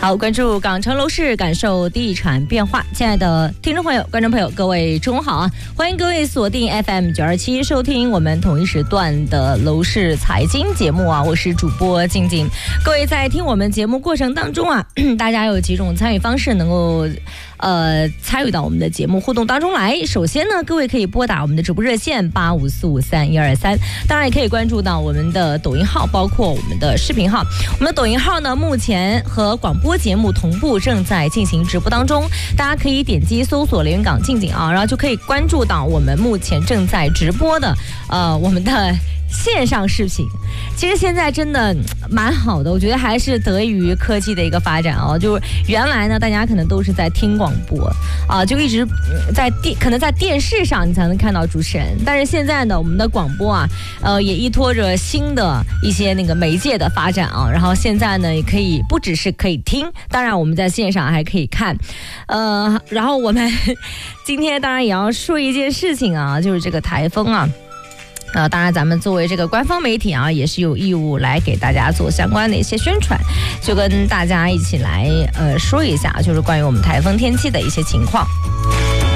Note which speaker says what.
Speaker 1: 好，关注港城楼市，感受地产变化。亲爱的听众朋友、观众朋友，各位中午好啊！欢迎各位锁定 FM927收听我们同一时段的楼市财经节目啊！我是主播静静。各位在听我们节目过程当中啊，大家有几种参与方式能够参与到我们的节目互动当中来。首先呢，各位可以拨打我们的直播热线85453123，当然也可以关注到我们的抖音号，包括我们的视频号。我们的抖音号呢，目前和广播节目同步正在进行直播当中，大家可以点击搜索连云港静静啊，然后就可以关注到我们目前正在直播的我们的线上视频。其实现在真的蛮好的，我觉得还是得益于科技的一个发展啊。就是原来呢，大家可能都是在听广播啊，就一直可能在电视上你才能看到主持人，但是现在呢，我们的广播啊，也依托着新的一些那个媒介的发展啊，然后现在呢，也可以不只是可以听，当然我们在线上还可以看，然后我们今天当然也要说一件事情啊，就是这个台风啊。当然咱们作为这个官方媒体啊，也是有义务来给大家做相关的一些宣传，就跟大家一起来说一下，就是关于我们台风天气的一些情况。